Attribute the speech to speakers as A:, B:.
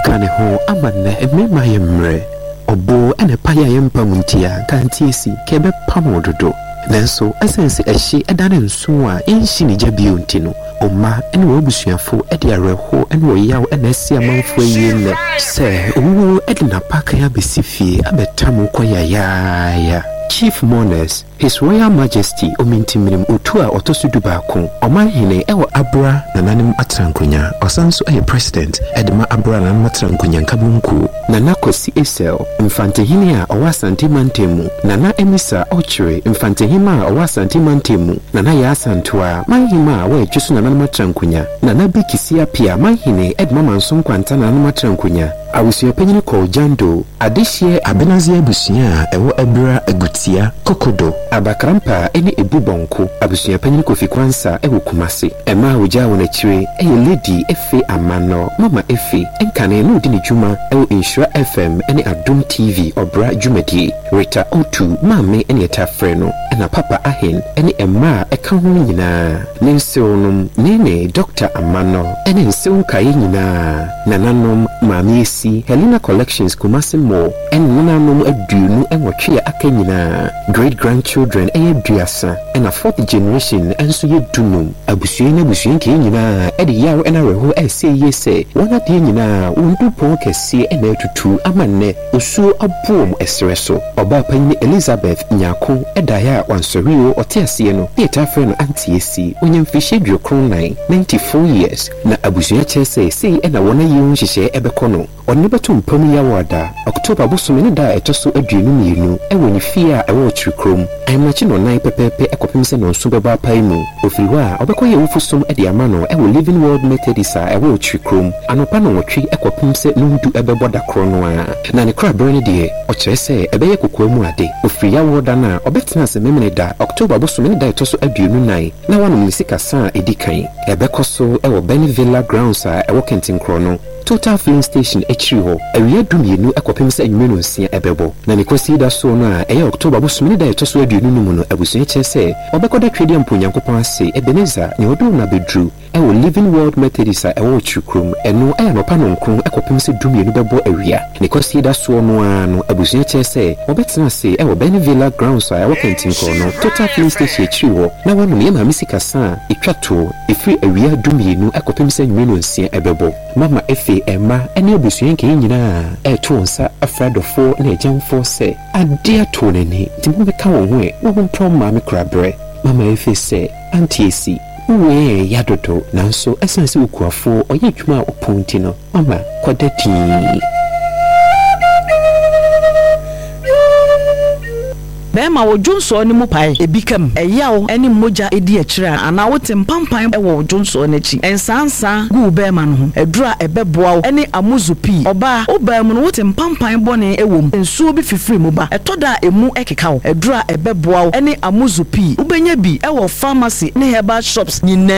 A: kane ho amanne emema yemre obo ene pa ya yempa muntia kantiesi kebe pamododo nanso esense ehye edane nso a enhyi ne gya ontino oma ene wo busuafo ede areho ene wo yaw ene esi amanfo yenne se owo ede na paka ya besifie abetamu koyaya Chief Mourners, His Royal Majesty Omintimim Utua Otosudu Baako, Omanhene ewo Abra Nananim Atrankunya, Osanso President Edma Abra Nananim Atrankunya Kabunku, Nana Kosi Esel, Infantehine a Owasanti Mantemu, Nana Emisa Ochre, Infantehima a Owasanti Mantemu, Nana Yasantua, Manhima we Jusu Nananim Atrankunya, Nana Bikisia Pia, Manhene Edma Manson Kwanta Nananim Atrankunya, Awusia Penny Ko Jando, Adishie Abenazia Busia, Ewo Abra Agutia, Kokodo, Abakrampa, ene ebubonko, Abusia Penny Kofi Kwansa, Ewo Kumasi, Emma Uja Wonechire, Lady Efe Amano, Mama Efe, Enkane no Dini Juma, Ewo Insura FM, ene Adum TV, Obra Jumedi, Rita Otu, Mame ene Eta Freno, ena Papa Ahen, ene Emma Ekanhu nyina, Nenseonum, Nene Dr. Amano, ene Nseunka nyina, Nananom, Mami Helena Collections Kumasi Mo and Nananom Adunu and Wachia Akenyina great grandchildren Duasa and a fourth generation and so ye dunum Abusuina Busuinki Nina Eddie Yao and Areho say yes one at Yenina Undu Ponke see and to Amane Usu Abum Esreso Oba Penny Elizabeth Nyako Edaya Wansorio or Tiasiano Eta friend Auntie C when you fish your crown 94 years na Abusuia Chese say and I wanna use she Ebekono Onibatu mpami ya wada October busumeni da etoso aduenu mienu ewo ni fia ewo chirikrom aymachi no nan pepepe ekopimse no nso beba paimu ofiriwa obekoye wofusum ede amano ewo Living World Methodisa ewo chirikrom anopa no wotwi ekopimse nundu ebeboda krono a na ne kra brane de o kyerese ebeye kokoamu ade ofiriya woda na obetena se memene da October busumeni da etoso aduenu nan na wanu misika sa edikan ebekoso ewo Benvilla Grounds a ewo Kentin krono Total Filling Station Echiho, a real duminu aquapimsa and Menusia ebebo. Naniquasi da sona, October busumida tosu edunumuno, a business say, Obecoda Credium Punyancopa say, Ebenezer, Neoduna bedrew, ewo Living World Methodisa, a watchroom, and no air no panon crum aquapimsa duminu bebo area. Nicosi da suono, no, a business say, Obetna say, ewo Benvilla Grounds, I walk in Tincono, Total Filling Station Echiho, now one of Yama Missika San, Itrato, if free a real duminu aquapimsa and Menusia ebebo. Mama Efe. Emma ene obusuenke nyina etonsa afradofo na ejamfo se ade atonani timu beka wo ho e wo mprom ma me krabre mama efe se antiesi we yadodo nanso esense ukuafo oye dwuma oponti no mama kwadati
B: Bema wo Jonso ni mu pai ebikam eyawo eni moja edi akira ana wote mpampan ewo Jonso n'achi ensansa gu bema no ho edura ebeboa eni amuzupi oba obam no wote mpampan bone ewom ensuo bi fifiri mu ba etoda emu ekeka wo edura ebeboa eni amuzupi ubenya bi ewo pharmacy ne herbal shops nyina